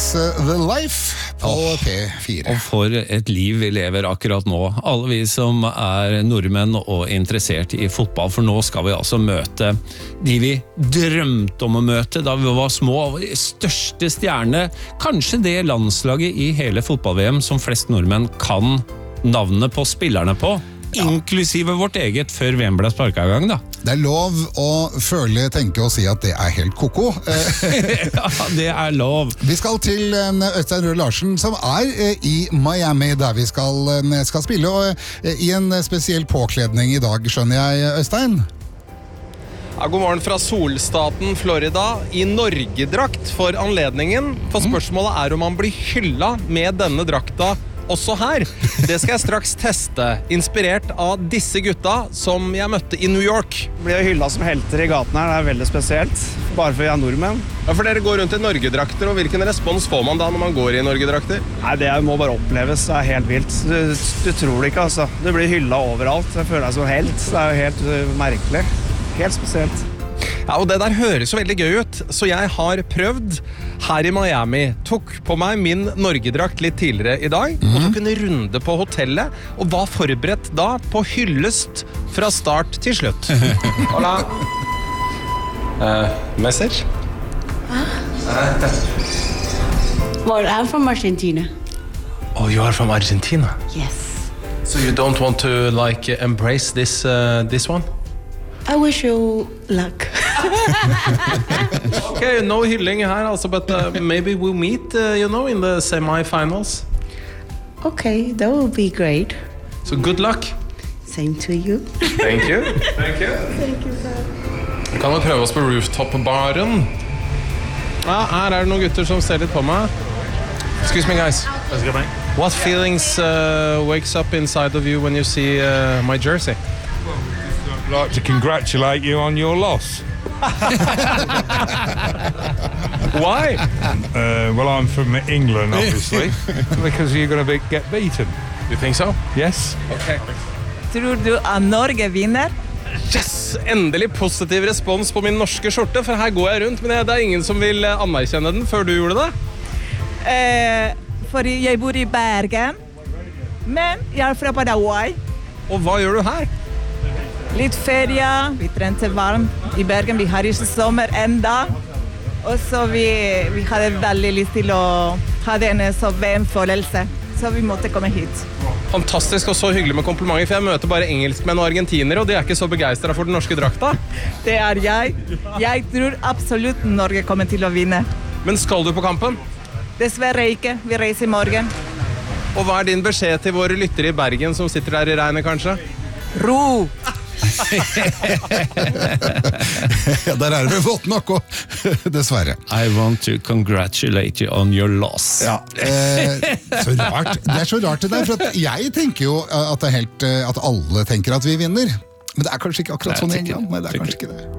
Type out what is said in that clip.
The Life på P4. Og for et liv vi lever akkurat nå. Alle vi som nordmenn og interessert i fotball, for nå skal vi altså møte de vi drømte om å møte da vi var små. De største stjerne, kanskje det landslaget i hele fotball-VM som flest nordmenn kan navnet på spillerne på. Inklusive vårt eget før VM ble sparket i gang da. Det lov å føle, tenke og si at det helt koko. Ja, det lov. Vi skal til Øystein Røe Larsen, som i Miami, der vi skal spille, og i en spesiell påkledning i dag, skjønner jeg, Øystein? Ja, god morgen fra solstaten Florida i Norgedrakt for anledningen. For spørsmålet om man blir hyllet med denne drakta også her. Det skal jeg straks teste, inspirert av disse gutta som jeg møtte i New York. Blir hyllet som helter i gaten her, det veldig spesielt, bare for vi nordmenn. Ja, for dere går rundt i Norgedrakter, og hvilken respons får man da når man går i Norgedrakter? Nei, det må bare oppleves, det helt vilt. Du tror det ikke, altså. Du blir hyllet overalt, jeg føler deg som helt. Det jo helt merkelig, helt spesielt. Ja, og det der høres jo veldig gøy ut, så jeg har prøvd her i Miami. Tok på meg min Norgedrakt litt tidligere i dag, og tok en runde på hotellet, og var forberedt da på hyllest fra start til slutt. Hola. Message? Well, I'm from Argentina. Oh, you are from Argentina? Yes. So you don't want to, like, embrace this one? I wish you luck. Okay, no hylling her, also, but maybe we'll meet, in the semi-finals. Okay, that will be great. So good luck. Same to you. Thank you. Thank you. Thank you, sir. Kan vi prøve oss på rooftop-baren? Ja, her det noen gutter som ser litt på meg. Excuse me, guys. What feelings wakes up inside of you when you see my jersey? I'd like to congratulate you on your loss. Why? Well, I'm from England, obviously, because you're going to get beaten. You think so? Yes. Okay. Tror du Norge vinner? Yes! Endelig positiv respons på min norske skjorte, for her går jeg rundt, men det ingen som vil anerkjenne den før du gjorde det. For jeg bor i Bergen, men jeg fra Paraguay. Og hva gjør du her? Litt ferie, vi trente varmt i Bergen, vi har ikke sommer enda. Og så vi hadde veldig lyst til å ha en VM-følelse, så vi måtte komme hit. Fantastisk og så hyggelig med komplimenter, for jeg møter bare engelskmenn og argentinere, og de ikke så begeistret for den norske drakta. Det jeg. Jeg tror absolutt Norge kommer til å vinne. Men skal du på kampen? Dessverre ikke, vi reiser i morgen. Og hva din beskjed til våre lyttere i Bergen som sitter der i regnet, kanskje? Ro! Ja, der det vel vått nok, dessverre. I want to congratulate you on your loss. Ja, så rart. Det så rart det der, for at jeg tenker jo at, at alle tenker at vi vinner. Men det kanskje ikke akkurat sånn i England. Nei, det kanskje ikke det.